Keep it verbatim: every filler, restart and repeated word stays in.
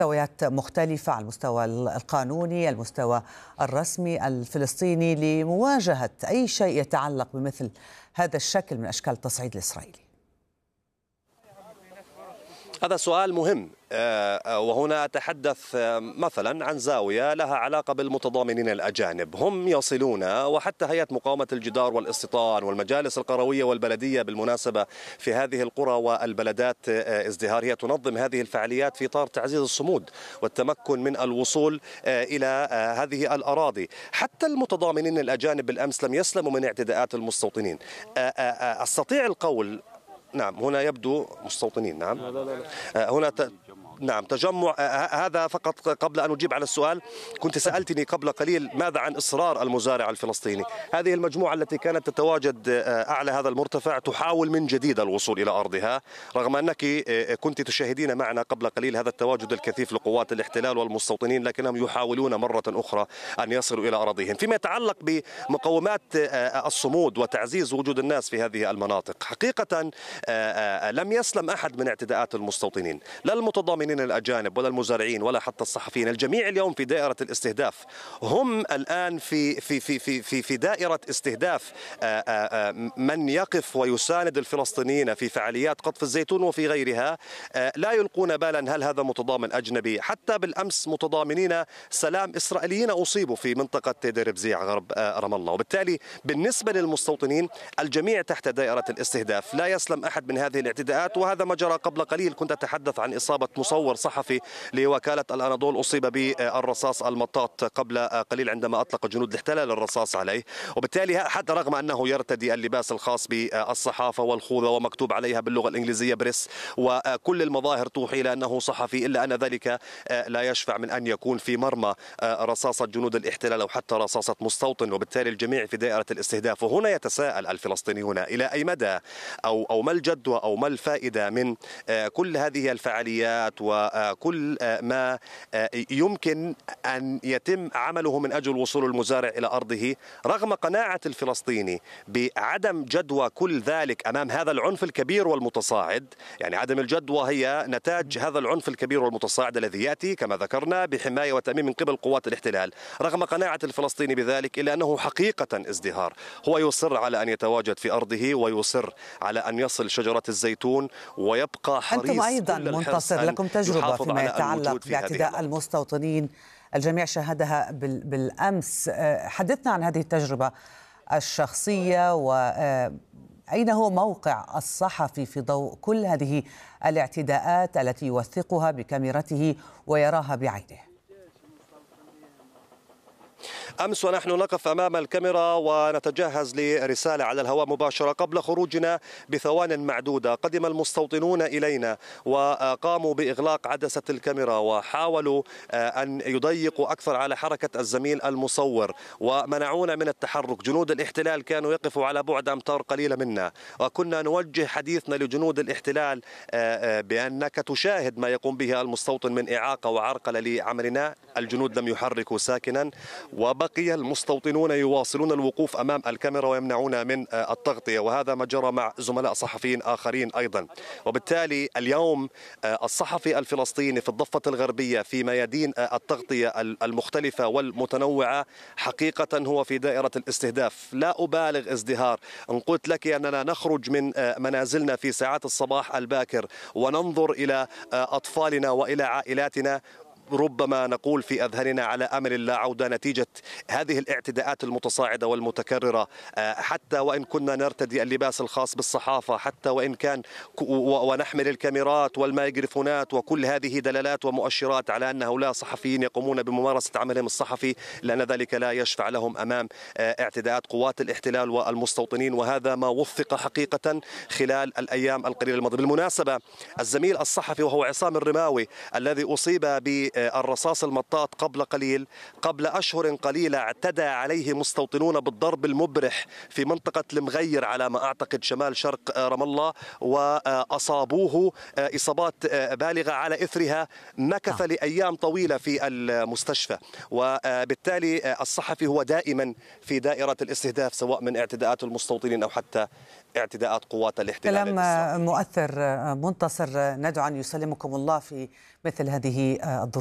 مستويات مختلفة على المستوى القانوني، المستوى الرسمي الفلسطيني، لمواجهة أي شيء يتعلق بمثل هذا الشكل من أشكال التصعيد الإسرائيلي؟ هذا سؤال مهم، وهنا أتحدث مثلا عن زاوية لها علاقة بالمتضامنين الأجانب. هم يصلون، وحتى هيئة مقاومة الجدار والاستيطان والمجالس القروية والبلدية بالمناسبة في هذه القرى والبلدات ازدهار، هي تنظم هذه الفعاليات في إطار تعزيز الصمود والتمكن من الوصول إلى هذه الأراضي. حتى المتضامنين الأجانب بالأمس لم يسلموا من اعتداءات المستوطنين. أستطيع القول نعم، هنا يبدو مستوطنين. نعم، لا لا لا. هنا ت... نعم تجمع. هذا فقط قبل أن أجيب على السؤال. كنت سألتني قبل قليل ماذا عن إصرار المزارع الفلسطيني. هذه المجموعة التي كانت تتواجد أعلى هذا المرتفع تحاول من جديد الوصول إلى أرضها، رغم أنك كنت تشاهدين معنا قبل قليل هذا التواجد الكثيف لقوات الاحتلال والمستوطنين، لكنهم يحاولون مرة أخرى أن يصلوا إلى أراضيهم. فيما يتعلق بمقومات الصمود وتعزيز وجود الناس في هذه المناطق، حقيقة لم يسلم أحد من اعتداءات المستوطنين، لا المتضامنين الأجانب ولا المزارعين ولا حتى الصحفيين. الجميع اليوم في دائرة الاستهداف. هم الآن في في في في في, في دائرة استهداف من يقف ويساند الفلسطينيين في فعاليات قطف الزيتون وفي غيرها. لا يلقون بالا هل هذا متضامن أجنبي. حتى بالأمس متضامنين سلام إسرائيليين أصيبوا في منطقة دير بزيع غرب رام الله. وبالتالي بالنسبة للمستوطنين الجميع تحت دائرة الاستهداف، لا يسلم أحد من هذه الاعتداءات. وهذا ما جرى قبل قليل. كنت أتحدث عن إصابة مصور صحفي لوكالة الأناضول أصيب بالرصاص المطاط قبل قليل عندما أطلق جنود الاحتلال الرصاص عليه. وبالتالي حتى رغم أنه يرتدي اللباس الخاص بالصحافة والخوذة ومكتوب عليها باللغة الإنجليزية بريس، وكل المظاهر توحي إلى أنه صحفي، إلا أن ذلك لا يشفع من أن يكون في مرمى رصاصة جنود الاحتلال أو حتى رصاصة مستوطن. وبالتالي الجميع في دائرة الاستهداف. وهنا يتساءل الفلسطينيون إلى أي مدى أو أو ما الجدوى أو ما الفائدة من كل هذه الفعاليات وكل ما يمكن أن يتم عمله من أجل وصول المزارع إلى أرضه، رغم قناعة الفلسطيني بعدم جدوى كل ذلك أمام هذا العنف الكبير والمتصاعد. يعني عدم الجدوى هي نتاج هذا العنف الكبير والمتصاعد الذي يأتي كما ذكرنا بحماية وتأمين من قبل قوات الاحتلال. رغم قناعة الفلسطيني بذلك، إلا أنه حقيقة ازدهار. هو يصر على أن يتواجد في أرضه، ويصر على أن يصل شجرة الزيتون، ويبقى حريص. أنتم أيضا منتصر، لكم تجربة فيما يتعلق باعتداء المستوطنين، الجميع شاهدها بالأمس. حدثنا عن هذه التجربة الشخصية، وأين هو موقع الصحفي في ضوء كل هذه الاعتداءات التي يوثقها بكاميرته ويراها بعينه؟ أمس ونحن نقف أمام الكاميرا ونتجهز لرسالة على الهواء مباشرة، قبل خروجنا بثوان معدودة قدم المستوطنون إلينا وقاموا بإغلاق عدسة الكاميرا، وحاولوا أن يضيقوا أكثر على حركة الزميل المصور ومنعونا من التحرك. جنود الاحتلال كانوا يقفوا على بعد أمتار قليلة منا، وكنا نوجه حديثنا لجنود الاحتلال بأنك تشاهد ما يقوم به المستوطن من إعاقة وعرقلة لعملنا. الجنود لم يحركوا ساكنا، وبقي المستوطنون يواصلون الوقوف أمام الكاميرا ويمنعون من التغطية. وهذا ما جرى مع زملاء صحفيين آخرين أيضا. وبالتالي اليوم الصحفي الفلسطيني في الضفة الغربية في ميادين التغطية المختلفة والمتنوعة حقيقة هو في دائرة الاستهداف. لا أبالغ ازدهار إن قلت لك أننا نخرج من منازلنا في ساعات الصباح الباكر وننظر إلى أطفالنا وإلى عائلاتنا، ربما نقول في أذهاننا على أمل لا عودة نتيجة هذه الاعتداءات المتصاعدة والمتكررة. حتى وإن كنا نرتدي اللباس الخاص بالصحافة، حتى وإن كان ونحمل الكاميرات والميكروفونات، وكل هذه دلالات ومؤشرات على أن هؤلاء صحفيين يقومون بممارسة عملهم الصحفي، لأن ذلك لا يشفع لهم أمام اعتداءات قوات الاحتلال والمستوطنين. وهذا ما وثق حقيقة خلال الأيام القليلة الماضية. بالمناسبة الزميل الصحفي وهو عصام الرماوي الذي أصيب ب بالرصاص المطاط قبل قليل. قبل أشهر قليلة اعتدى عليه مستوطنون بالضرب المبرح في منطقة المغير على ما أعتقد شمال شرق رام الله، وأصابوه إصابات بالغة، على إثرها مكث لأيام طويلة في المستشفى. وبالتالي الصحفي هو دائما في دائرة الاستهداف، سواء من اعتداءات المستوطنين أو حتى اعتداءات قوات الاحتلال. كلام مؤثر منتصر، ندعو أن يسلمكم الله في مثل هذه الظروف.